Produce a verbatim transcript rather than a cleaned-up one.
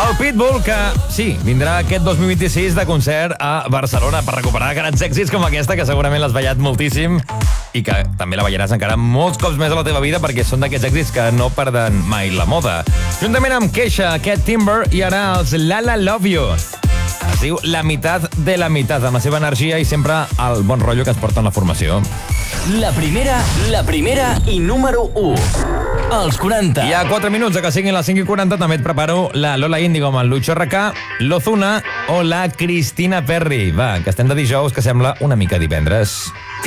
El Pitbull, que, sí, vindrà aquest dos mil vint-i-sis de concert a Barcelona per recuperar grans èxits com aquesta, que segurament l'has ballat moltíssim i que també la ballaràs encara molts cops més a la teva vida perquè són d'aquests èxits que no perden mai la moda. Juntament amb Queixa, aquest Timber i ara els La La Love You. Es diu La Mitat de la Mitat, amb la seva energia i sempre el bon rotllo que es porta en la formació. La primera, la primera i número u. Els quaranta. Hi ha quatre minuts a que siguin les cinc i quaranta. També et preparo la Lola Índigo amb el Lucho R K, l'Ozuna o la Cristina Perry. Va, que estem de dijous, que sembla una mica divendres.